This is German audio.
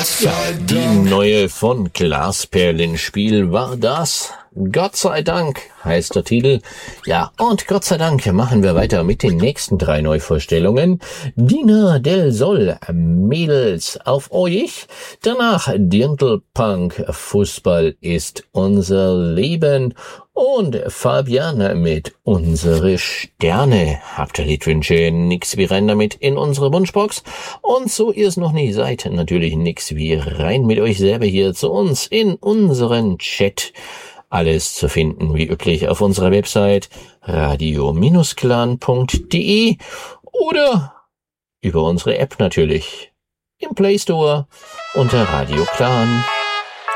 Die neue von Klaas Perlenspiel war das. Gott sei Dank heißt der Titel. Ja, und Gott sei Dank machen wir weiter mit den nächsten 3 Neuvorstellungen. Dina del Sol, Mädels auf euch. Danach Dirndlpunk, Fußball ist unser Leben. Und Fabian mit Unsere Sterne. Habt ihr Liedwünsche? Nix wie rein damit in unsere Wunschbox. Und so ihr es noch nicht seid, natürlich nix wie rein mit euch selber hier zu uns in unseren Chat. Alles zu finden, wie üblich, auf unserer Website radio-clan.de oder über unsere App natürlich im Play Store unter Radio Clan.